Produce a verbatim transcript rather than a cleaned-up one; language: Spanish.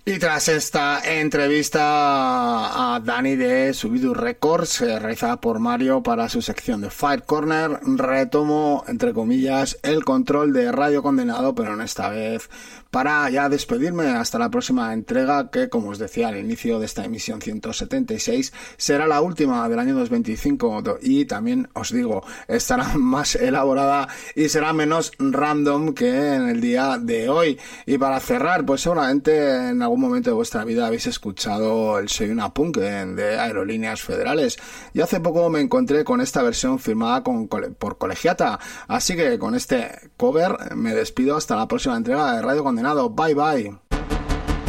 Y tras esta entrevista a Dani de Subidu Records, eh, realizada por Mario para su sección de Fire Corner, retomo, entre comillas, el control de Radio Condenado, pero en esta vez para ya despedirme hasta la próxima entrega, que, como os decía al inicio de esta emisión ciento setenta y seis, será la última del año dos mil veinticinco, y también os digo, estará más elaborada y será menos random que en el día de hoy. Y para cerrar, pues seguramente en algún momento de vuestra vida habéis escuchado el Soy una Punk de Aerolíneas Federales, y hace poco me encontré con esta versión firmada con, por Colegiata, así que con este cover me despido hasta la próxima entrega de Radio Condenado. Bye bye.